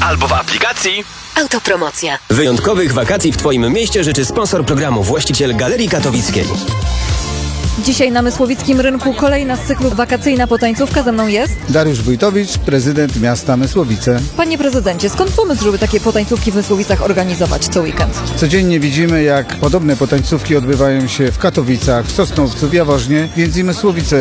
albo w aplikacji Autopromocja. Wyjątkowych wakacji w Twoim mieście życzy sponsor programu, właściciel Galerii Katowickiej. Dzisiaj na Mysłowickim Rynku kolejna z cyklu wakacyjna potańcówka. Ze mną jest. Dariusz Wójtowicz, prezydent miasta Mysłowice. Panie prezydencie, skąd pomysł, żeby takie potańcówki w Mysłowicach organizować co weekend? Codziennie widzimy, jak podobne potańcówki odbywają się w Katowicach, w Sosnowcu, w Jaworznie, więc i Mysłowice